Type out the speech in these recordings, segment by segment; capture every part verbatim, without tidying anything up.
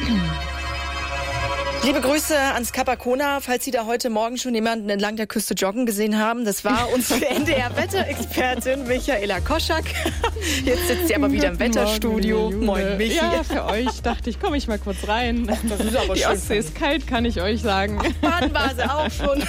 Liebe Grüße ans Capacona, falls Sie da heute Morgen schon jemanden entlang der Küste joggen gesehen haben. Das war unsere N D R-Wetterexpertin Michaela Koschak. Jetzt sitzt sie aber wieder im Wetterstudio. Morgen, Moin, Michi. Ja, für euch dachte ich, komme ich mal kurz rein. Ach, das ist aber Die schön. Ostsee ist kalt, kann ich euch sagen. Baden war sie auch schon.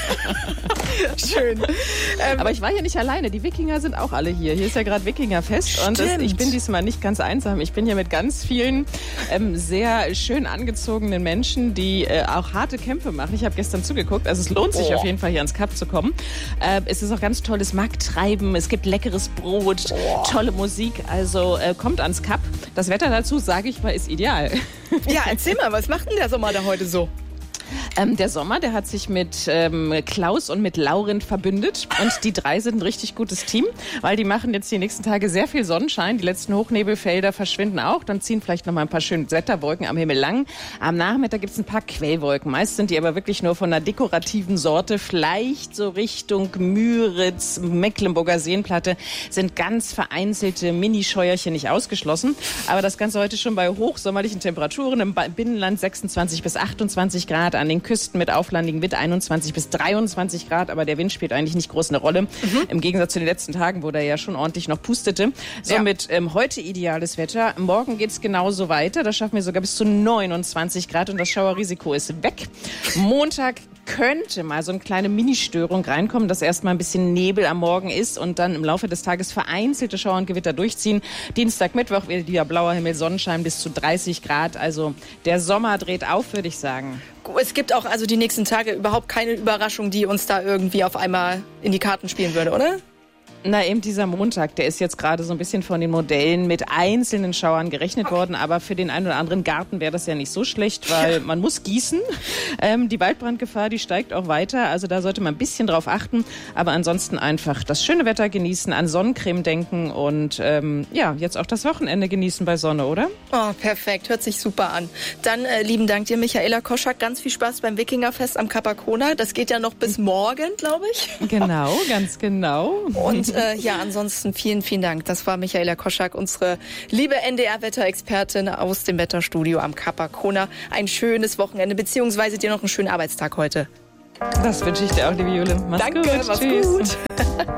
Schön. Ähm, Aber ich war ja nicht alleine. Die Wikinger sind auch alle hier. Hier ist ja gerade Wikingerfest. Und das, ich bin diesmal nicht ganz einsam. Ich bin hier mit ganz vielen ähm, sehr schön angezogenen Menschen, die äh, auch harte Kämpfe machen. Ich habe gestern zugeguckt. Also es lohnt sich Oh. auf jeden Fall, hier ans Kap zu kommen. Äh, es ist auch ganz tolles Markttreiben. Es gibt leckeres Brot, Oh. tolle Musik. Also äh, kommt ans Kap. Das Wetter dazu, sage ich mal, ist ideal. ja, erzähl mal, was macht denn der Sommer da heute so? Ähm, der Sommer, der hat sich mit ähm, Klaus und mit Laurent verbündet und die drei sind ein richtig gutes Team, weil die machen jetzt die nächsten Tage sehr viel Sonnenschein. Die letzten Hochnebelfelder verschwinden auch, dann ziehen vielleicht noch mal ein paar schöne Wetterwolken am Himmel lang. Am Nachmittag gibt es ein paar Quellwolken. Meist sind die aber wirklich nur von einer dekorativen Sorte, vielleicht so Richtung Müritz, Mecklenburger Seenplatte, sind ganz vereinzelte Minischeuerchen nicht ausgeschlossen. Aber das Ganze heute schon bei hochsommerlichen Temperaturen im Binnenland sechsundzwanzig bis achtundzwanzig Grad, an den Küsten mit auflandigem Wind einundzwanzig bis dreiundzwanzig Grad, aber der Wind spielt eigentlich nicht groß eine Rolle. Mhm. Im Gegensatz zu den letzten Tagen, wo der ja schon ordentlich noch pustete. Somit ja. ähm, heute ideales Wetter. Morgen geht's genauso weiter. Da schaffen wir sogar bis zu neunundzwanzig Grad und das Schauerrisiko ist weg. Montag könnte mal so eine kleine Mini-Störung reinkommen, dass erstmal ein bisschen Nebel am Morgen ist und dann im Laufe des Tages vereinzelte Schauer und Gewitter durchziehen. Dienstag, Mittwoch wieder blauer Himmel, Sonnenschein bis zu dreißig Grad. Also der Sommer dreht auf, würde ich sagen. Es gibt auch also die nächsten Tage überhaupt keine Überraschung, die uns da irgendwie auf einmal in die Karten spielen würde, oder? Na, eben dieser Montag, der ist jetzt gerade so ein bisschen von den Modellen mit einzelnen Schauern gerechnet worden, aber für den einen oder anderen Garten wäre das ja nicht so schlecht, weil man muss gießen. Ähm, die Waldbrandgefahr, die steigt auch weiter, also da sollte man ein bisschen drauf achten, aber ansonsten einfach das schöne Wetter genießen, an Sonnencreme denken und ähm, ja, jetzt auch das Wochenende genießen bei Sonne, oder? Oh, perfekt, hört sich super an. Dann äh, lieben Dank dir, Michaela Koschak, ganz viel Spaß beim Wikingerfest am Capacona, das geht ja noch bis morgen, glaube ich. Genau, ganz genau. Und äh, ja, ansonsten vielen, vielen Dank. Das war Michaela Koschak, unsere liebe N D R-Wetterexpertin aus dem Wetterstudio am Capacona. Ein schönes Wochenende, beziehungsweise dir noch einen schönen Arbeitstag heute. Das wünsche ich dir auch, liebe Jule. Mach's Danke, gut. mach's Tschüss. gut.